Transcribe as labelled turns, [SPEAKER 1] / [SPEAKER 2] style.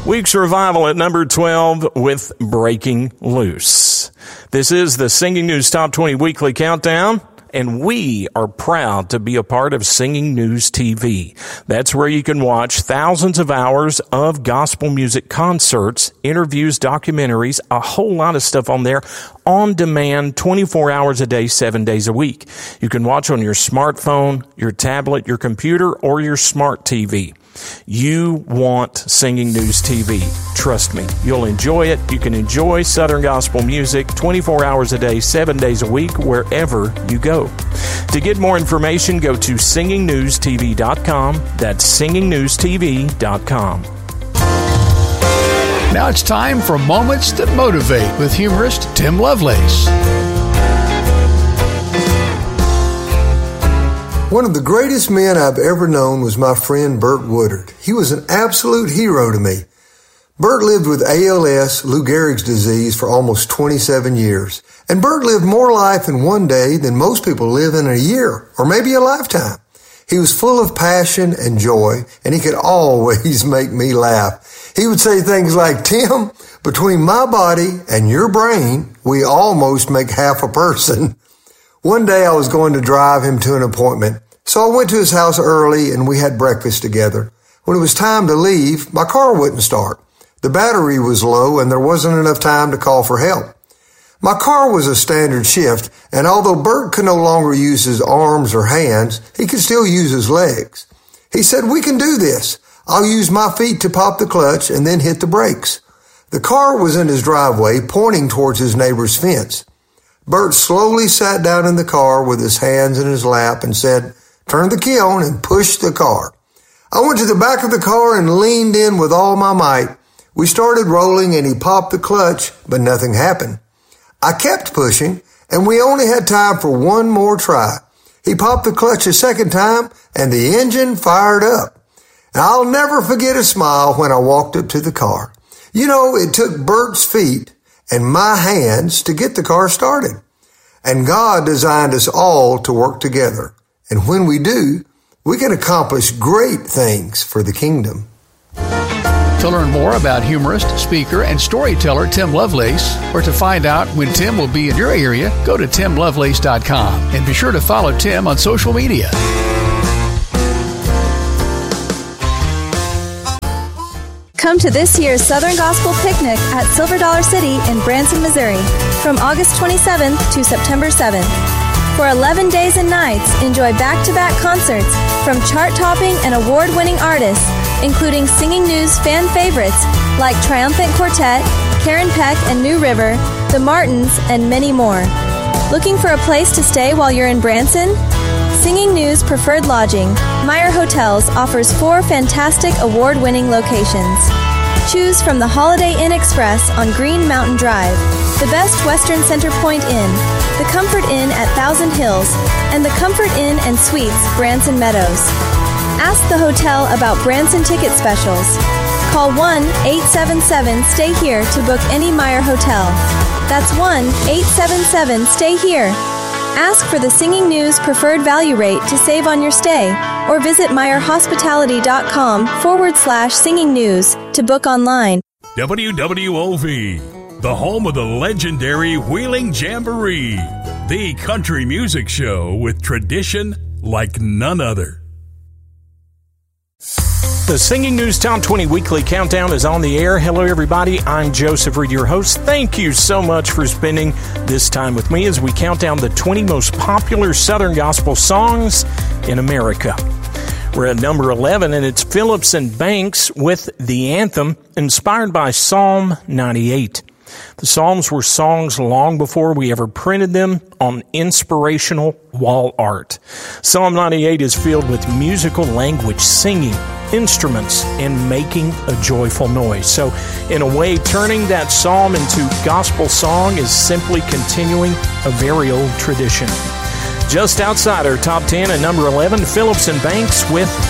[SPEAKER 1] Week's Revival at number 12 with Breaking Loose. This is the Singing News Top 20 Weekly Countdown, and we are proud to be a part of Singing News TV. That's where you can watch thousands of hours of gospel music concerts, interviews, documentaries, a whole lot of stuff on there, on demand, 24 hours a day, 7 days a week. You can watch on your smartphone, your tablet, your computer, or your smart TV. You want Singing News TV. Trust me, you'll enjoy it. You can enjoy Southern gospel music 24 hours a day, 7 days a week, wherever you go. To get more information, go to singingnewstv.com. That's singingnewstv.com.
[SPEAKER 2] Now it's time for Moments That Motivate with humorist Tim Lovelace.
[SPEAKER 3] One of the greatest men I've ever known was my friend Burt Woodard. He was an absolute hero to me. Burt lived with ALS, Lou Gehrig's disease, for almost 27 years. And Burt lived more life in one day than most people live in a year, or maybe a lifetime. He was full of passion and joy, and he could always make me laugh. He would say things like, "Tim, between my body and your brain, we almost make half a person." One day I was going to drive him to an appointment, so I went to his house early and we had breakfast together. When it was time to leave, my car wouldn't start. The battery was low and there wasn't enough time to call for help. My car was a standard shift, and although Burt could no longer use his arms or hands, he could still use his legs. He said, "We can do this. I'll use my feet to pop the clutch and then hit the brakes." The car was in his driveway, pointing towards his neighbor's fence. Burt slowly sat down in the car with his hands in his lap and said, "Turn the key on and push the car." I went to the back of the car and leaned in with all my might. We started rolling and he popped the clutch, but nothing happened. I kept pushing, and we only had time for one more try. He popped the clutch a second time, and the engine fired up. And I'll never forget a smile when I walked up to the car. You know, it took Burt's feet and my hands to get the car started. And God designed us all to work together. And when we do, we can accomplish great things for the kingdom.
[SPEAKER 2] To learn more about humorist, speaker, and storyteller Tim Lovelace, or to find out when Tim will be in your area, go to timlovelace.com and be sure to follow Tim on social media.
[SPEAKER 4] Come to this year's Southern Gospel Picnic at Silver Dollar City in Branson, Missouri, from August 27th to September 7th. For 11 days and nights, enjoy back-to-back concerts from chart-topping and award-winning artists, including Singing News fan favorites like Triumphant Quartet, Karen Peck and New River, The Martins, and many more. Looking for a place to stay while you're in Branson? Singing News Preferred Lodging, Meyer Hotels, offers 4 fantastic award-winning locations. Choose from the Holiday Inn Express on Green Mountain Drive, the Best Western Center Point Inn, the Comfort Inn at Thousand Hills, and the Comfort Inn and Suites, Branson Meadows. Ask the hotel about Branson ticket specials. Call 1-877-STAY-HERE to book any Meyer hotel. That's 1-877-STAY-HERE. Ask for the Singing News Preferred Value Rate to save on your stay, or visit MeyerHospitality.com/Singing News to book online.
[SPEAKER 5] WWOV, the home of the legendary Wheeling Jamboree, the country music show with tradition like none other.
[SPEAKER 1] The Singing News Top 20 Weekly Countdown is on the air. Hello, everybody. I'm Joseph Reed, your host. Thank you so much for spending this time with me as we count down the 20 most popular Southern Gospel songs in America. We're at number 11, and it's Phillips and Banks with the anthem inspired by Psalm 98. The Psalms were songs long before we ever printed them on inspirational wall art. Psalm 98 is filled with musical language, singing, instruments, and making a joyful noise. So, in a way, turning that psalm into gospel song is simply continuing a very old tradition. Just outside our top 10 at number 11, Phillips and Banks with